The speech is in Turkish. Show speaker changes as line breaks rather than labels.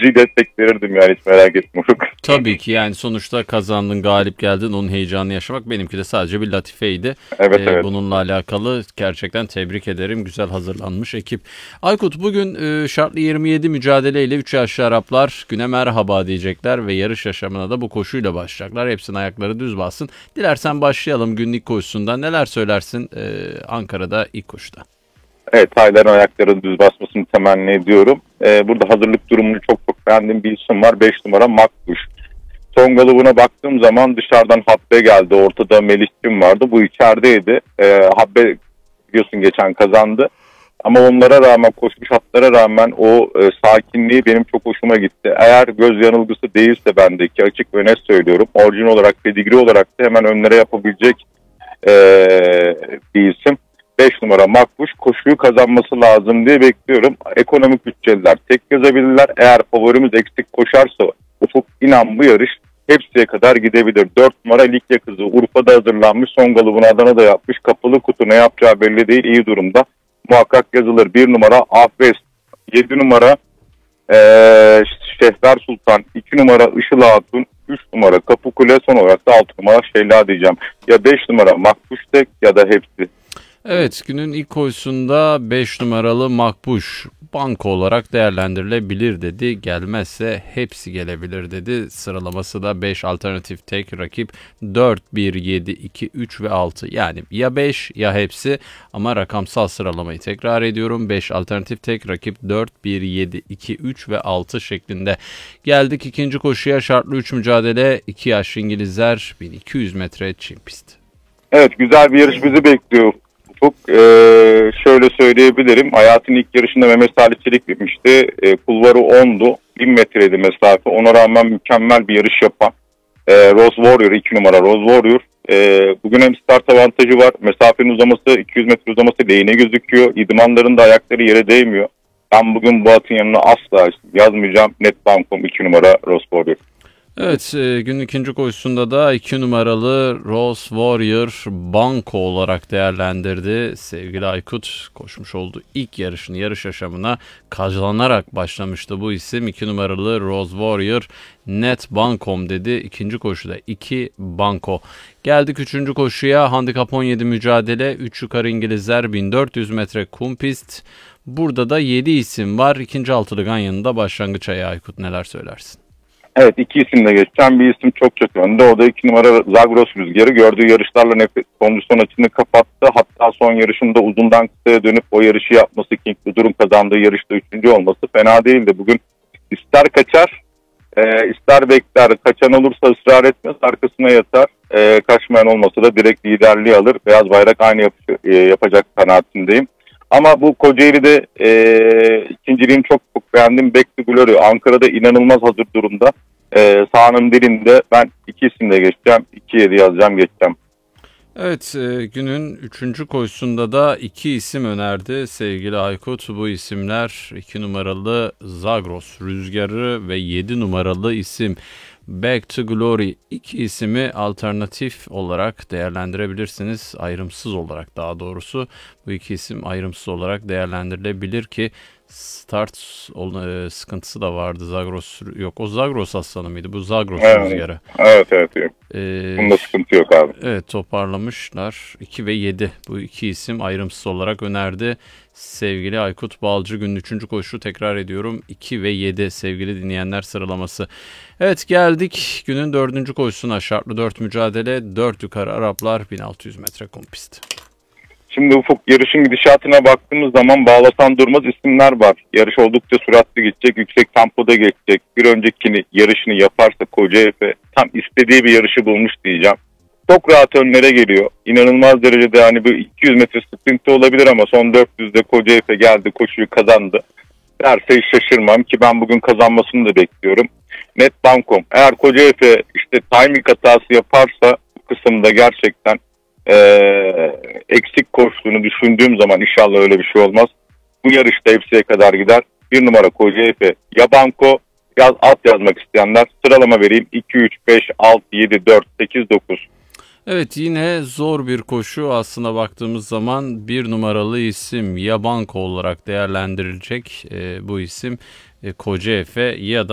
ikinciyi destek verirdim yani, hiç merak etme Ufuk.
Tabii ki yani sonuçta kazandın, galip geldin, onun heyecanını yaşamak benimki de sadece bir latifeydi.
Evet, evet.
Bununla alakalı gerçekten tebrik ederim. Güzel hazırlanmış ekip. Aykut, bugün şartlı 27 mücadeleyle 3 yaşlı Araplar güne merhaba diyecekler ve yarış yaşamına da bu koşuyla başlayacaklar. Hepsinin ayakları düz bassın. Dilersen başlayalım günlük koşusundan. Neler söylersin Ankara'da ilk koşuda?
Evet, Tayların ayaklarının düz basmasını temenni ediyorum. Burada hazırlık durumunu çok beğendiğim bir isim var. 5 numara Makbuş. Son galibuna baktığım zaman dışarıdan Habbe geldi. Ortada Melih'cim vardı. Bu içerideydi. Habbe biliyorsun geçen kazandı. Ama onlara rağmen, koşmuş hatlara rağmen o sakinliği benim çok hoşuma gitti. Eğer göz yanılgısı değilse bendeki, açık ve net söylüyorum, orijin olarak, pedigri olarak da hemen önlere yapabilecek e, bir isim. 5 numara Makbuş, koşuyu kazanması lazım diye bekliyorum. Ekonomik bütçeliler tek yazabilirler. Eğer favorimiz eksik koşarsa Ufuk, inan bu yarış hepsiye kadar gidebilir. 4 numara Likya Kızı, Urfa'da hazırlanmış, son galibini Adana'da yapmış. Kapalı kutu, ne yapacağı belli değil, iyi durumda. Muhakkak yazılır. 1 numara Afves, 7 numara Şehber Sultan, 2 numara Işıl Hatun, 3 numara Kapıkule, son olarak da 6 numara Şeyla diyeceğim. Ya 5 numara Makbuş tek ya da hepsi.
Evet, günün ilk koşusunda 5 numaralı Makbuş banko olarak değerlendirilebilir dedi. Gelmezse hepsi gelebilir dedi. Sıralaması da 5 alternatif tek, rakip 4, 1, 7, 2, 3 ve 6. Yani ya 5 ya hepsi, ama rakamsal sıralamayı tekrar ediyorum. 5 alternatif tek, rakip 4, 1, 7, 2, 3 ve 6 şeklinde. Geldik ikinci koşuya, şartlı 3 mücadele. 2 yaşlı İngilizler, 1200 metre çim pist.
Evet, güzel bir yarış bizi bekliyor. Ufuk, şöyle söyleyebilirim. Hayatın ilk yarışında Mehmet Salih Çelik bitmişti. Kulvarı 10'du. 1000 metreydi mesafe. Ona rağmen mükemmel bir yarış yapan Rose Warrior, 2 numara Rose Warrior. Bugün hem start avantajı var. Mesafenin uzaması, 200 metre uzaması lehine gözüküyor. İdmanların da ayakları yere değmiyor. Ben bugün bu atın yanına asla yazmayacağım. Net bankom 2 numara Rose Warrior.
Evet, günün ikinci koşusunda da 2 numaralı Rose Warrior banko olarak değerlendirdi. Sevgili Aykut, koşmuş olduğu ilk yarışını, yarış yaşamına kazanarak başlamıştı bu isim. 2 numaralı Rose Warrior net bankom dedi. İkinci koşuda 2 banko. Geldik üçüncü koşuya, handikap 17 mücadele. 3 yukarı İngilizler, 1400 metre kum pist. Burada da 7 isim var. İkinci altılı ganyanında başlangıç ayağı. Aykut, neler söylersin?
Evet, iki isimle geçen bir isim çok önde. O da 2 numara Zagros Rüzgarı. Gördüğü yarışlarla nefes kondisyon açığını kapattı. Hatta son yarışında uzundan kısaya dönüp o yarışı yapması, King Durum kazandığı yarışta 3. olması fena değildi. Bugün ister kaçar, ister bekler. Kaçan olursa ısrar etmez, arkasına yatar. Kaçmayan olmasa da direkt liderliği alır. Beyaz bayrak aynı yapacak kanaatindeyim. Ama bu Kocaeli'de ikinciliğini çok beğendim. Back to Glory Ankara'da inanılmaz hazır durumda. Sahanın dilinde ben iki isimle geçeceğim. 2-7 yazacağım, geçeceğim.
Evet, günün üçüncü koşusunda da 2 isim önerdi sevgili Aykut. Bu isimler 2 numaralı Zagros Rüzgarı ve 7 numaralı isim Back to Glory. 2 ismi alternatif olarak değerlendirebilirsiniz. Ayrımsız olarak, daha doğrusu bu 2 isim ayrımsız olarak değerlendirilebilir ki start sıkıntısı da vardı. Zagros yok, o Zagros aslanı mıydı? Bu Zagros Rüzgarı.
Evet.
Ee,
Bunda sıkıntı yok abi.
Evet, toparlamışlar. 2 ve 7 bu 2 isim ayrımsız olarak önerdi. Sevgili Aykut Balcı, günün 3. koşu, tekrar ediyorum, 2 ve 7 sevgili dinleyenler sıralaması. Evet, geldik günün 4. koşusuna, şartlı 4 mücadele. 4 yukarı Araplar, 1600 metre kum pist.
Şimdi Ufuk, yarışın gidişatına baktığımız zaman bağlatan durmaz isimler var. Yarış oldukça süratli gidecek, yüksek tempoda geçecek. Bir öncekini yarışını yaparsa Koca Efe tam istediği bir yarışı bulmuş diyeceğim. Çok rahat önlere geliyor. İnanılmaz derecede, hani bu 200 metre sıkıntı olabilir ama son 400'de Koca Efe geldi, koşuyu kazandı. Derse hiç şaşırmam ki ben bugün kazanmasını da bekliyorum. Net bankom. Eğer Koca Efe işte timing hatası yaparsa bu kısımda gerçekten eksik koştuğunu düşündüğüm zaman, inşallah öyle bir şey olmaz. Bu yarışta hepsiye kadar gider. 1 numara Koca Efe ya banko, alt yazmak isteyenler sıralama vereyim. 2, 3, 5, 6, 7, 4, 8, 9.
Evet, yine zor bir koşu aslına baktığımız zaman. 1 numaralı isim ya banko olarak değerlendirilecek bu isim Koca Efe ya da